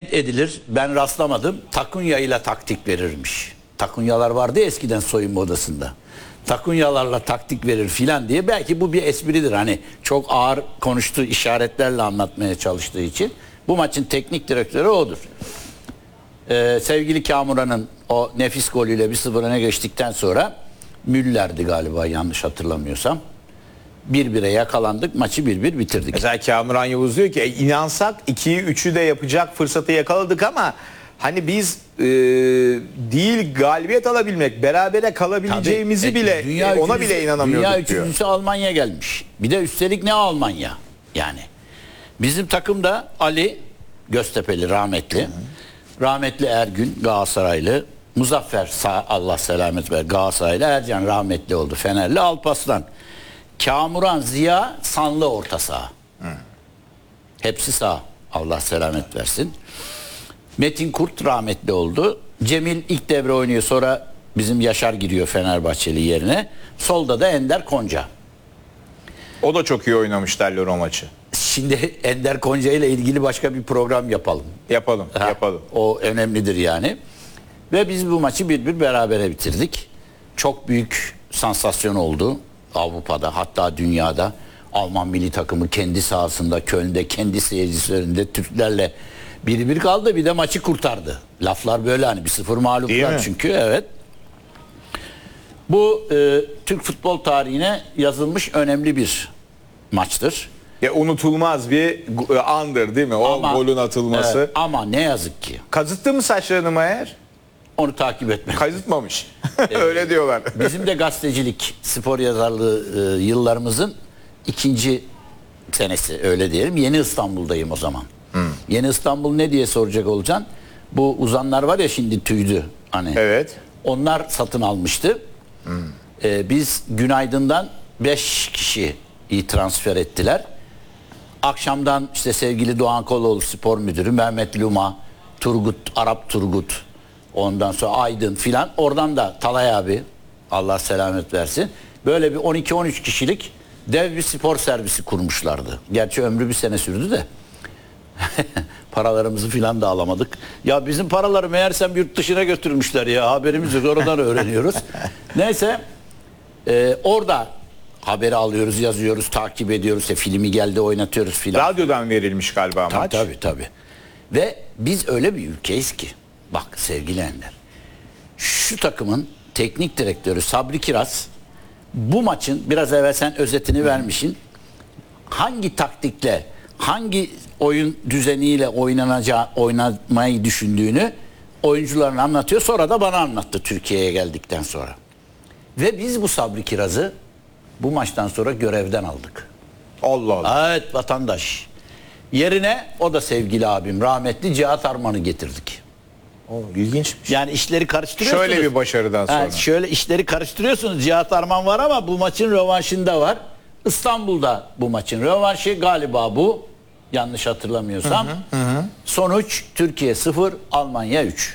rivayet edilir. Ben rastlamadım. Takunya ile taktik verirmiş. Takunyalar vardı ya eskiden soyunma odasında. Takunyalarla taktik verir filan diye. Belki bu bir espridir. Hani çok ağır konuştuğu işaretlerle anlatmaya çalıştığı için. Bu maçın teknik direktörü odur. Sevgili Kamuran'ın o nefis golüyle 1-0 öne geçtikten sonra Müller'di galiba yanlış hatırlamıyorsam. 1-1'e yakalandık. Maçı 1-1 bitirdik. Mesela Kamuran Yavuz diyor ki inansak 2'yi 3'ü de yapacak fırsatı yakaladık ama hani biz değil galibiyet alabilmek, berabere kalabileceğimizi Tabii, bile ona bile inanamıyorduk dünya diyor. üçüncüsü Almanya gelmiş. Bir de üstelik ne Almanya? Yani bizim takımda Ali Göztepe'li rahmetli. Rahmetli Ergün Galatasaraylı. Muzaffer sağ Allah selamet ver Galatasaraylı. Ercan rahmetli oldu Fenerli. Alparslan. Kamuran Ziya Sanlı orta saha. Hepsi sağ. Allah selamet versin. Metin Kurt rahmetli oldu. Cemil ilk devre oynuyor. Sonra bizim Yaşar giriyor Fenerbahçeli yerine. Solda da Ender Konca. O da çok iyi oynamış derler o maçı. Şimdi Ender Konca ile ilgili başka bir program yapalım. Yapalım. O önemlidir yani. Ve biz bu maçı 1-1 berabere bitirdik. Çok büyük sansasyon oldu Avrupa'da, hatta dünyada. Alman milli takımı kendi sahasında, Köln'de, kendi seyircisi önünde Türklerle 1-1 kaldı. Bir de maçı kurtardı. Laflar böyle hani 1-0 mağluplar çünkü. Evet. Bu Türk futbol tarihine yazılmış önemli bir maçtır. Ya unutulmaz bir andır değil mi? O golün atılması. Evet, ama ne yazık ki. Kazıttı mı saçlarını Mayer? Onu takip etmek. Kazıtmamış. Öyle diyorlar. Bizim de gazetecilik, spor yazarlığı yıllarımızın ikinci senesi öyle diyelim. Yeni İstanbul'dayım o zaman. Yeni İstanbul ne diye soracak olacaksın. Bu uzanlar var ya şimdi tüydü. Hani. Evet. Onlar satın almıştı. Biz Günaydın'dan 5 kişiyi transfer ettiler. Akşamdan işte sevgili Doğan Koloğlu spor müdürü, Mehmet Luma, Turgut, Arap Turgut, ondan sonra Aydın filan. Oradan da Talay abi, Allah selamet versin. Böyle bir 12-13 kişilik dev bir spor servisi kurmuşlardı. Gerçi ömrü bir sene sürdü de. Paralarımızı filan da alamadık. Ya bizim paraları meğersem yurt dışına götürmüşler ya. Haberimiz yok. Oradan öğreniyoruz. Neyse. Orada haberi alıyoruz, yazıyoruz, takip ediyoruz. Filmi geldi oynatıyoruz filan. Radyodan verilmiş galiba maç. Tabii. Ve biz öyle bir ülkeyiz ki. Bak sevgili Ender. Şu takımın teknik direktörü Sabri Kiraz bu maçın biraz evvel sen özetini vermişsin. Hangi taktikle, hangi oyun düzeniyle oynamayı düşündüğünü oyuncularına anlatıyor. Sonra da bana anlattı Türkiye'ye geldikten sonra. Ve biz bu Sabri Kiraz'ı bu maçtan sonra görevden aldık. Allah Allah. Evet vatandaş. Yerine o da sevgili abim rahmetli Cihat Arman'ı getirdik. İlginçmiş. Yani işleri karıştırıyorsunuz. Şöyle bir başarıdan sonra. Evet, şöyle işleri karıştırıyorsunuz. Cihat Arman var ama bu maçın rövanşında var. İstanbul'da bu maçın rövanşı galiba bu. Yanlış hatırlamıyorsam. Sonuç Türkiye 0, Almanya 3.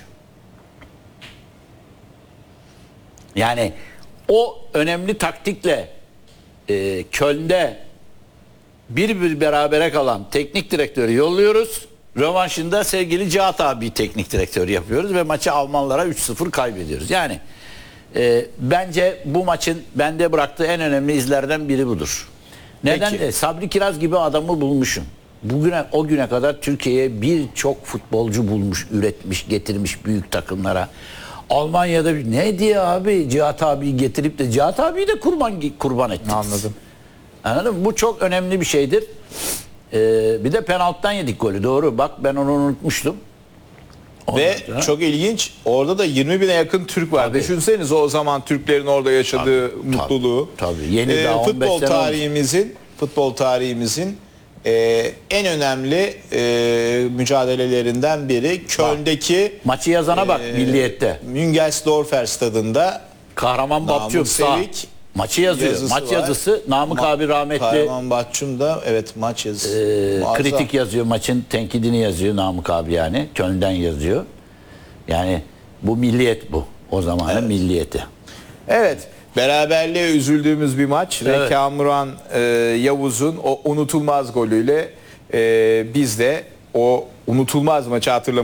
Yani o önemli taktikle Köln'de bir berabere kalan teknik direktörü yolluyoruz. Rövanşında sevgili Cihat abi teknik direktör yapıyoruz ve maçı Almanlara 3-0 kaybediyoruz. Yani bence bu maçın bende bıraktığı en önemli izlerden biri budur. Neden de Sabri Kiraz gibi adamı bulmuşum. O güne kadar Türkiye'ye birçok futbolcu bulmuş, üretmiş, getirmiş büyük takımlara. Almanya'da ne diye abi Cihat abiyi getirip de Cihat abiyi de kurban ettik. Anladım. Anladın mı? Bu çok önemli bir şeydir. Bir de penaltıdan yedik golü. Doğru. Bak ben onu unutmuştum. Ve çok ilginç. Orada da 20 bine yakın Türk var. Tabii. Düşünsenize o zaman Türklerin orada yaşadığı mutluluğu. Tabii. Yeni daha 15 futbol tarihimizin en önemli mücadelelerinden biri Köln'deki maçı yazana bak Milliyet'te. Müngersdorfer stadında Kahraman Batçum sağ. Maçı yazıyor. Maç yazısı Namık abi rahmetli. Kahraman Batçum da evet maç yazısı. Kritik yazıyor. Maçın tenkidini yazıyor Namık abi yani. Köln'den yazıyor. Yani bu Milliyet bu. O zamanın Milliyeti. Evet. Beraberliğe üzüldüğümüz bir maç ve Kamuran Yavuz'un o unutulmaz golüyle biz de o unutulmaz maçı hatırlamak